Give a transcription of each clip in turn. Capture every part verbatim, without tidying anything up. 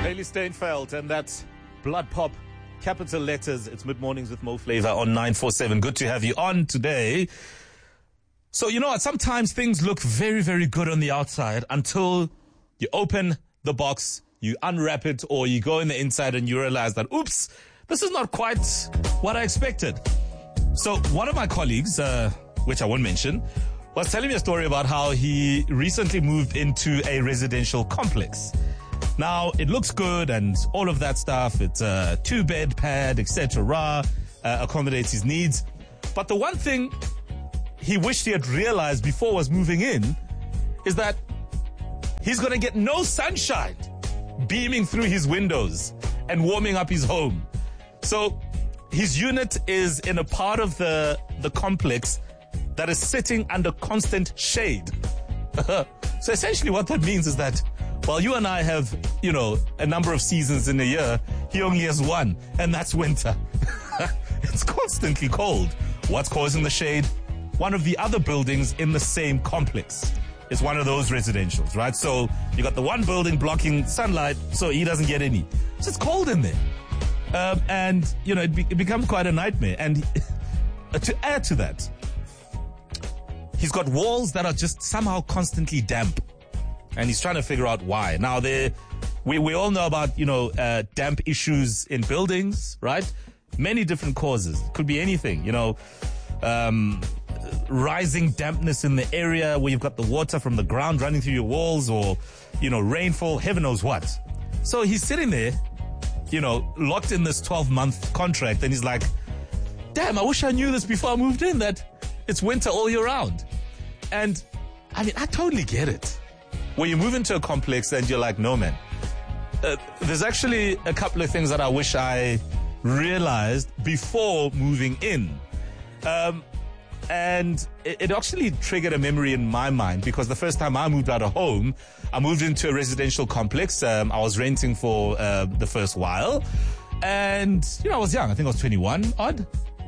Haley Steinfeld, and that's Blood Pop, capital letters. It's Mid Mornings with Mo Flavor on nine four seven. Good to have you on today. So, you know what? Sometimes things look very, very good on the outside until you open the box, you unwrap it, or you go in the inside and you realize that, oops, this is not quite what I expected. So one of my colleagues, uh, which I won't mention, was telling me a story about how he recently moved into a residential complex. Now, it looks good and all of that stuff. It's a two-bed pad, et cetera, uh, accommodates his needs. But the one thing he wished he had realized before was moving in is that he's going to get no sunshine beaming through his windows and warming up his home. So his unit is in a part of the, the complex that is sitting under constant shade. So essentially what that means is that while you and I have, you know, a number of seasons in a year, he only has one, and that's winter. It's constantly cold. What's causing the shade? One of the other buildings in the same complex is one of those residentials, right? So you got the one building blocking sunlight, so he doesn't get any. So it's cold in there. Um, and, you know, it, be, it becomes quite a nightmare. And to add to that, he's got walls that are just somehow constantly damp. And he's trying to figure out why. Now, there, we, we all know about, you know, uh, damp issues in buildings, right? Many different causes. It could be anything, you know, um, rising dampness in the area where you've got the water from the ground running through your walls, or, you know, rainfall, heaven knows what. So he's sitting there, you know, locked in this twelve-month contract, and he's like, damn, I wish I knew this before I moved in, that it's winter all year round. And, I mean, I totally get it. When you move into a complex and you're like, no, man, uh, there's actually a couple of things that I wish I realized before moving in. Um, and it, it actually triggered a memory in my mind, because the first time I moved out of home, I moved into a residential complex. Um, I was renting for uh, the first while. And, you know, I was young. I think I was twenty-one odd.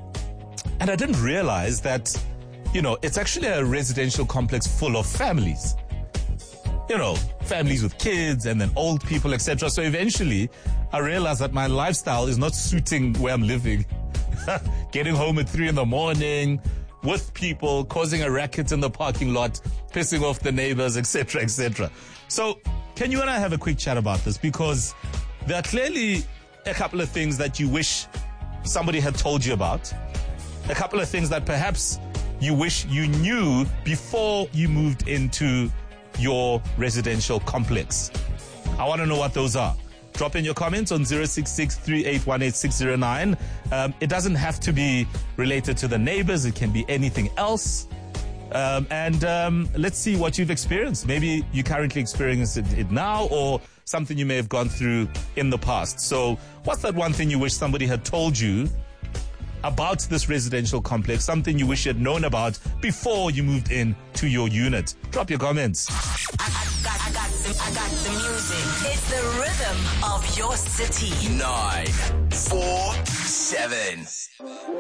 And I didn't realize that, you know, it's actually a residential complex full of families. You know, families with kids and then old people, et cetera. So eventually, I realized that my lifestyle is not suiting where I'm living. Getting home at three in the morning with people, causing a racket in the parking lot, pissing off the neighbors, et cetera, et cetera. So, can you and I have a quick chat about this? Because there are clearly a couple of things that you wish somebody had told you about. A couple of things that perhaps you wish you knew before you moved into your residential complex. I want to know what those are. Drop in your comments on zero six six, three eight one, eight six zero nine. Um, it doesn't have to be related to the neighbors. It can be anything else. Um, and um, let's see what you've experienced. Maybe you currently experience it, it now, or something you may have gone through in the past. So what's that one thing you wish somebody had told you about this residential complex, something you wish you had known about before you moved in to your unit? Drop your comments. I, I, got, I, got the, I got the music. It's the rhythm of your city. nine four seven.